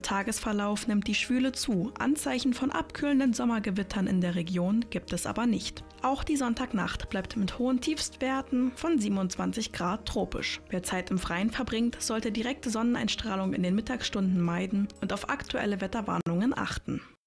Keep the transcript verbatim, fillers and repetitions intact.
Tagesverlauf nimmt die Schwüle zu. Anzeichen von abkühlenden Sommergewittern in der Region gibt es aber nicht. Auch die Sonntagnacht bleibt mit hohen Tiefstwerten von siebenundzwanzig Grad tropisch. Wer Zeit im Freien verbringt, sollte direkte Sonneneinstrahlung in den Mittagsstunden meiden und auf aktuelle Wetterwarnungen achten.